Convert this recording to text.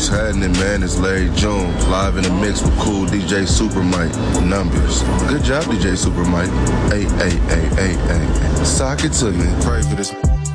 What's happening, man? It's Larry Jones, live in the mix with cool DJ Super Mike. Numbers. Good job, DJ Super Mike. Hey. Sock it to me. Pray for this.